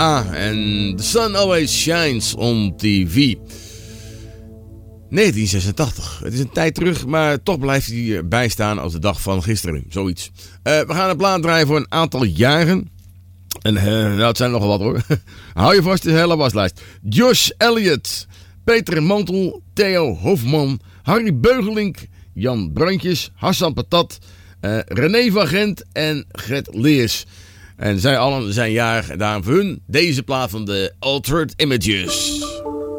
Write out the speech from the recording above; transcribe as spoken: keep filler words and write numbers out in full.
A en The Sun Always Shines on T V. negentien zesentachtig. Het is een tijd terug, maar toch blijft hij bijstaan als de dag van gisteren. Zoiets. Uh, we gaan een plaat draaien voor een aantal jaren. En uh, nou, het zijn nogal wat hoor. Hou je vast, de hele waslijst. Josh Elliott, Peter Mantel, Theo Hofman, Harry Beugelink, Jan Brandjes, Hassan Patat, uh, René van Gent en Gert Leers. En zij allen zijn jarig en daarom voor hun deze plaat van de Altered Images.